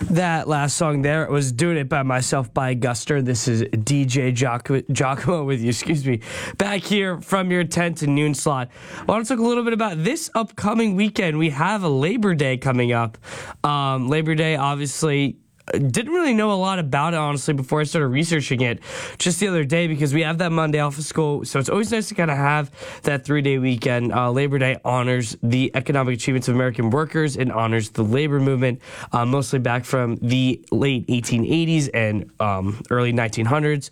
That last song there was Doing It By Myself by Guster. This is DJ Giacomo with you, back here from your 10 to noon slot. I want to talk a little bit about this upcoming weekend. We have a Labor Day coming up. Labor Day, obviously, didn't really know a lot about it, honestly, before I started researching it just the other day, because we have that Monday off of school. So it's always nice to kind of have that 3-day weekend. Labor Day honors the economic achievements of American workers and honors the labor movement, mostly back from the late 1880s and early 1900s.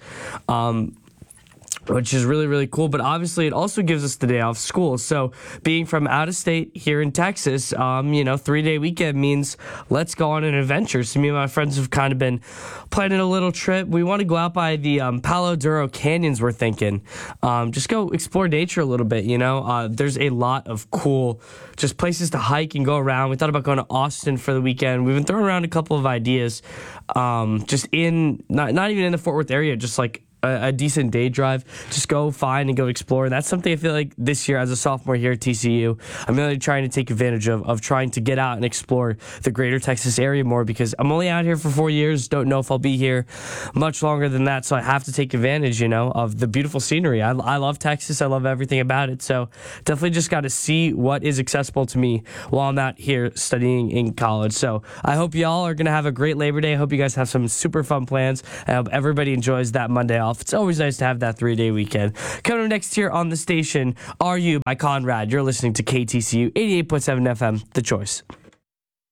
Which is really, really cool. But obviously, it also gives us the day off school. So being from out of state here in Texas, 3-day weekend means let's go on an adventure. So me and my friends have kind of been planning a little trip. We want to go out by the Palo Duro Canyons, we're thinking. Just go explore nature a little bit, There's a lot of cool just places to hike and go around. We thought about going to Austin for the weekend. We've been throwing around a couple of ideas, just in, not even in the Fort Worth area, just like a decent day drive. Just go find and go explore. And that's something I feel like this year as a sophomore here at TCU, I'm really trying to take advantage of trying to get out and explore the greater Texas area more, because I'm only out here for 4 years. Don't know if I'll be here much longer than that. So I have to take advantage, of the beautiful scenery. I love Texas. I love everything about it. So definitely just got to see what is accessible to me while I'm out here studying in college. So I hope y'all are going to have a great Labor Day. I hope you guys have some super fun plans. I hope everybody enjoys that Monday off. It's always nice to have that 3-day weekend. Coming up next here on the station, Are You by Conrad. You're listening to KTCU 88.7 FM, The Choice.